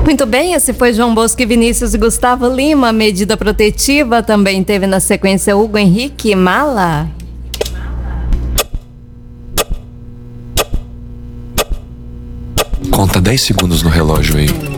Muito bem, esse foi João Bosco e Vinícius e Gustavo Lima. Medida protetiva também teve na sequência Hugo Henrique e Mala. Conta 10 segundos no relógio aí.